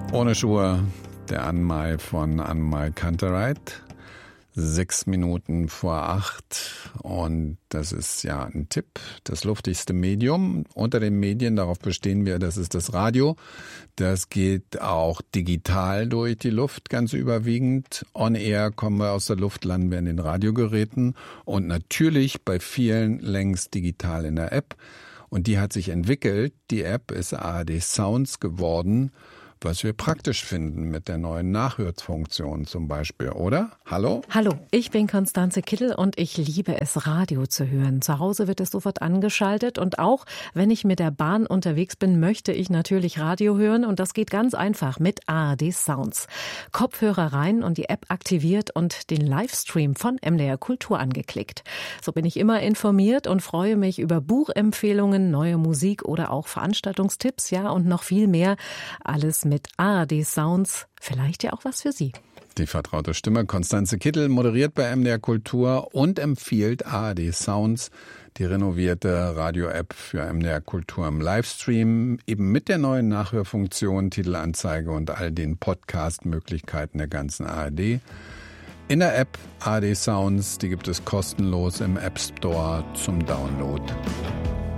Ohne Schuhe, der Anmai von Anmai Kantereit. 6 Minuten vor 8 und das ist ja ein Tipp, das luftigste Medium. Unter den Medien, darauf bestehen wir, das ist das Radio. Das geht auch digital durch die Luft, ganz überwiegend. On-air kommen wir aus der Luft, landen wir in den Radiogeräten und natürlich bei vielen längst digital in der App. Und die hat sich entwickelt. Die App ist ARD Sounds geworden, was wir praktisch finden mit der neuen Nachhörfunktion zum Beispiel, oder? Hallo? Hallo, ich bin Konstanze Kittel und ich liebe es, Radio zu hören. Zu Hause wird es sofort angeschaltet und auch, wenn ich mit der Bahn unterwegs bin, möchte ich natürlich Radio hören und das geht ganz einfach mit ARD Sounds. Kopfhörer rein und die App aktiviert und den Livestream von MDR Kultur angeklickt. So bin ich immer informiert und freue mich über Buchempfehlungen, neue Musik oder auch Veranstaltungstipps, ja, und noch viel mehr. Alles mit ARD Sounds, vielleicht ja auch was für Sie. Die vertraute Stimme Konstanze Kittel moderiert bei MDR Kultur und empfiehlt ARD Sounds, die renovierte Radio-App für MDR Kultur im Livestream, eben mit der neuen Nachhörfunktion, Titelanzeige und all den Podcast-Möglichkeiten der ganzen ARD. In der App ARD Sounds, die gibt es kostenlos im App Store zum Download.